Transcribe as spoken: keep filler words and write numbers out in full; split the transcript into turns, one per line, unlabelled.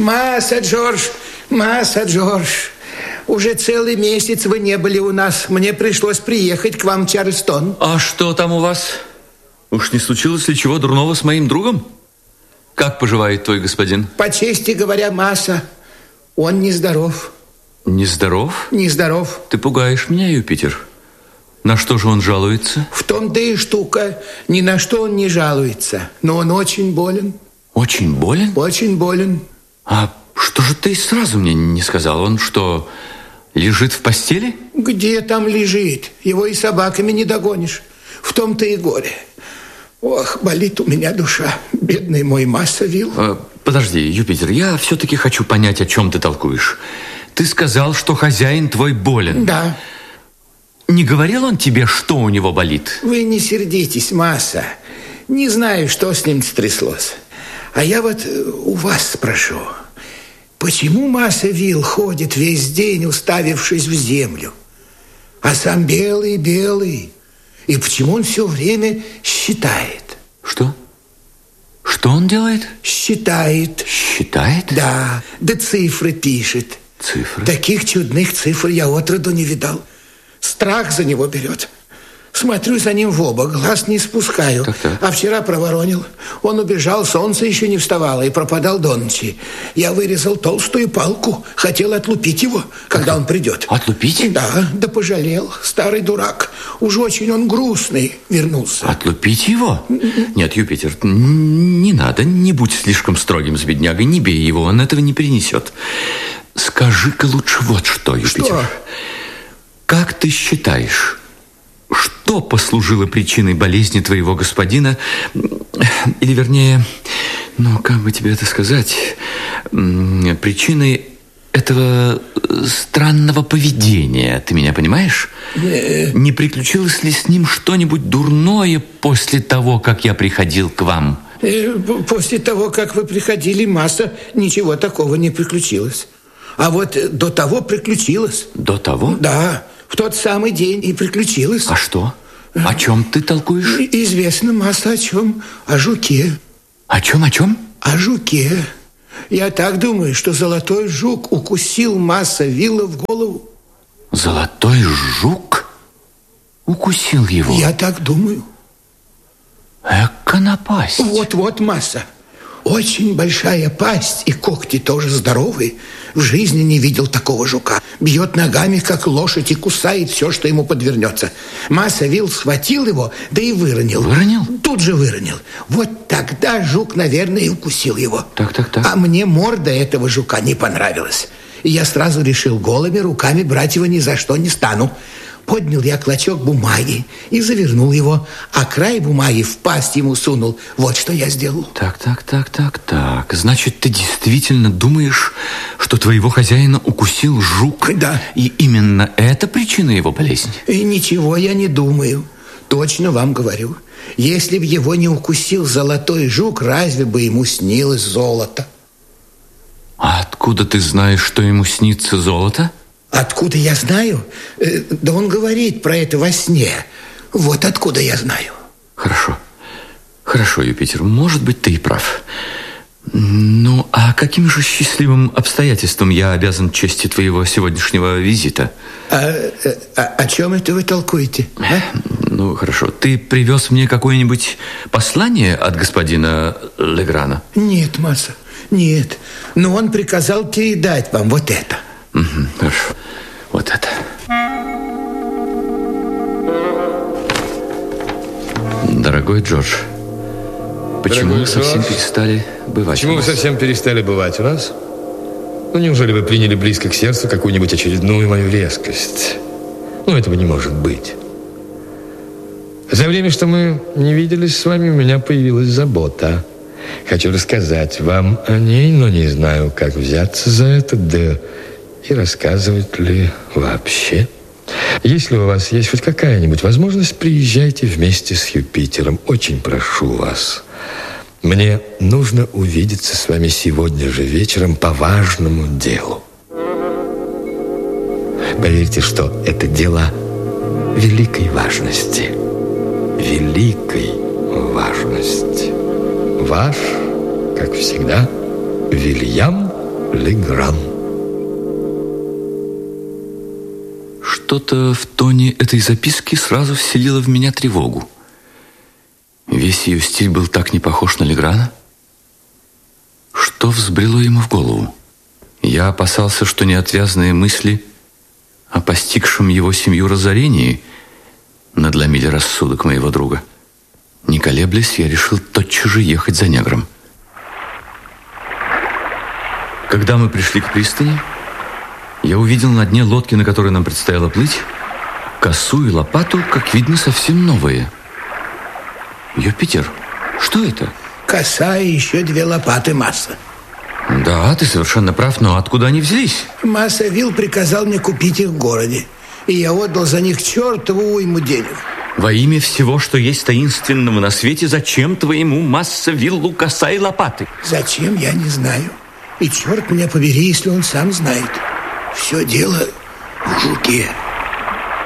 Масса, Джордж, масса, Джордж. Уже целый месяц вы не были у нас. Мне пришлось приехать к вам в Чарльстон.
А что там у вас? Уж не случилось ли чего дурного с моим другом? Как поживает твой господин?
По чести говоря, масса, он нездоров.
Нездоров?
Нездоров.
Ты пугаешь меня, Юпитер. На что же он жалуется?
В том-то и штука. Ни на что он не жалуется. Но он очень болен.
Очень болен?
Очень болен.
А что же ты сразу мне не сказал? Он что, лежит в постели?
Где там лежит? Его и собаками не догонишь. В том-то и горе. Ох, болит у меня душа. Бедный мой Масса Вилл.
А, подожди, Юпитер, я все-таки хочу понять, о чем ты толкуешь. Ты сказал, что хозяин твой болен.
Да.
Не говорил он тебе, что у него болит?
Вы не сердитесь, Масса. Не знаю, что с ним стряслось. А я вот у вас спрошу. Почему Масса Вилл ходит весь день, уставившись в землю? А сам белый-белый. И почему он все время считает?
Что? Что он делает?
Считает.
Считает?
Да, да цифры пишет.
Цифры?
Таких чудных цифр я отроду не видал. Страх за него берет. Смотрю за ним в оба, глаз не спускаю.
Так, так.
А вчера проворонил. Он убежал, солнце еще не вставало и пропадал до ночи. Я вырезал толстую палку, хотел отлупить его, когда так, он придет.
Отлупить?
Да, да пожалел, старый дурак. Уж очень он грустный вернулся.
Отлупить его? Нет, Юпитер, не надо, не будь слишком строгим с беднягой, не бей его, он этого не перенесет. Скажи-ка лучше вот что, Юпитер.
Что?
Как ты считаешь, что послужило причиной болезни твоего господина? Или, вернее, ну, как бы тебе это сказать, причиной этого странного поведения, ты меня понимаешь? Не приключилось ли с ним что-нибудь дурное после того, как я приходил к вам?
После того, как вы приходили, Масса, ничего такого не приключилось. А вот до того приключилось.
До того?
Да, в тот самый день и приключилось.
А что? О чем ты толкуешь?
Известно, Масса, о чем? О жуке.
О чем, о чем?
О жуке. Я так думаю, что золотой жук укусил Масса Вилла в голову.
Золотой жук укусил его?
Я так думаю.
Эка напасть.
Вот-вот, Масса. Очень большая пасть, и когти тоже здоровые. В жизни не видел такого жука. Бьет ногами, как лошадь, и кусает все, что ему подвернется. Масса Вилл схватил его, да и выронил.
Выронил?
Тут же выронил. Вот тогда жук, наверное, и укусил его.
Так, так, так.
А мне морда этого жука не понравилась. И я сразу решил, голыми руками брать его ни за что не стану. Поднял я клочок бумаги и завернул его, а край бумаги в пасть ему сунул. Вот что я сделал.
Так, так, так, так, так. Значит, ты действительно думаешь, что твоего хозяина укусил жук?
Да.
И именно это причина его болезни?
И ничего я не думаю. Точно вам говорю. Если б его не укусил золотой жук, разве бы ему снилось золото?
А откуда ты знаешь, что ему снится золото?
Откуда я знаю? Э, да он говорит про это во сне. Вот откуда я знаю.
Хорошо. Хорошо, Юпитер, может быть, ты и прав. Ну, а каким же счастливым обстоятельством я обязан чести твоего сегодняшнего визита?
А, а, о чем это вы толкуете? А?
Ну, хорошо. Ты привез мне какое-нибудь послание от господина Леграна?
Нет, Масса, нет. Но он приказал передать вам вот это.
Угу, хорошо. Вот это. Дорогой Джордж, почему
Дорогой
вы совсем
Джордж,
перестали бывать
Почему
у
вы
нас?
совсем перестали бывать у нас? Ну, неужели вы приняли близко к сердцу какую-нибудь очередную мою резкость? Ну, этого не может быть. За время, что мы не виделись с вами, у меня появилась забота. Хочу рассказать вам о ней, но не знаю, как взяться за это, да и рассказывать ли вообще. Если у вас есть хоть какая-нибудь возможность, приезжайте вместе с Юпитером. Очень прошу вас. Мне нужно увидеться с вами сегодня же вечером по важному делу. Поверьте, что это дело великой важности. Великой важности. Ваш, как всегда, Вильям Легран.
Что-то в тоне этой записки сразу вселило в меня тревогу. Весь ее стиль был так не похож на Леграна. Что взбрело ему в голову? Я опасался, что неотвязные мысли о постигшем его семью разорении надломили рассудок моего друга. Не колеблясь, я решил тотчас же ехать за негром. Когда мы пришли к пристани, я увидел на дне лодки, на которой нам предстояло плыть, косу и лопату, как видно, совсем новые. Юпитер, что это?
Коса и еще две лопаты, Масса.
Да, ты совершенно прав, но откуда они взялись?
Масса Вилл приказал мне купить их в городе, и я отдал за них чертову уйму денег.
Во имя всего, что есть таинственного на свете, зачем твоему Масса Виллу коса и лопаты?
Зачем, я не знаю. И черт меня побери, если он сам знает. Все дело в жуке.